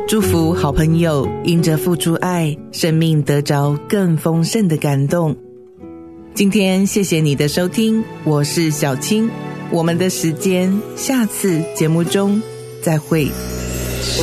祝福好朋友因着付出爱，生命得着更丰盛的感动。今天谢谢你的收听，我是小青，我们的时间下次节目中再会。